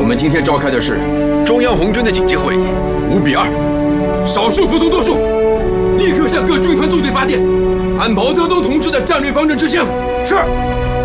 们今天召开的是中央红军的紧急会议 ，5比2，少数服从多数，立刻向各军团纵队发电，按毛泽东同志的战略方针执行。 是。